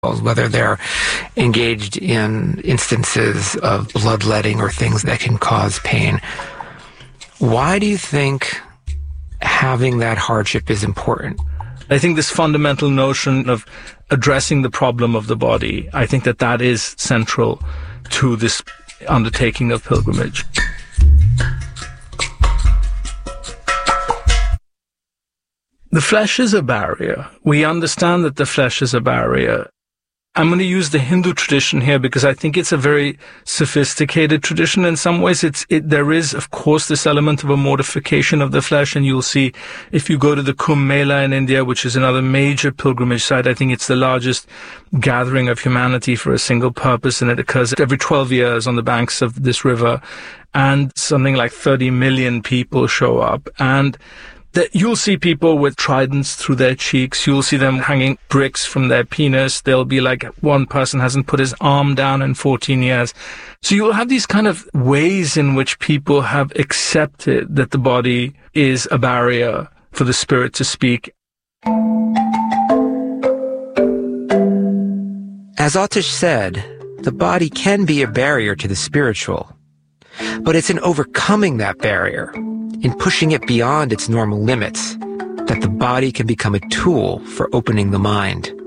whether they're engaged in instances of bloodletting or things that can cause pain. Why do you think having that hardship is important? I think this fundamental notion of addressing the problem of the body, I think that is central to this undertaking of pilgrimage. The flesh is a barrier. We understand that the flesh is a barrier. I'm going to use the Hindu tradition here because I think it's a very sophisticated tradition. In some ways, there is, of course, this element of a mortification of the flesh. And you'll see if you go to the Kumbh Mela in India, which is another major pilgrimage site, I think it's the largest gathering of humanity for a single purpose. And it occurs every 12 years on the banks of this river. And something like 30 million people show up. And that you'll see people with tridents through their cheeks. You'll see them hanging bricks from their penis. They'll be like, one person hasn't put his arm down in 14 years. So you'll have these kind of ways in which people have accepted that the body is a barrier for the spirit to speak. As Aatish said, the body can be a barrier to the spiritual. But it's in overcoming that barrier, in pushing it beyond its normal limits, that the body can become a tool for opening the mind.